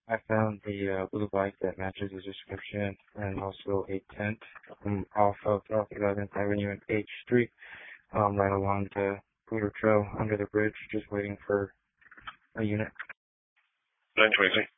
I found the blue bike that matches the description and also a tent off of North 11th Avenue and H Street, right along the Poudre Trail under the bridge, just waiting for a unit. 926.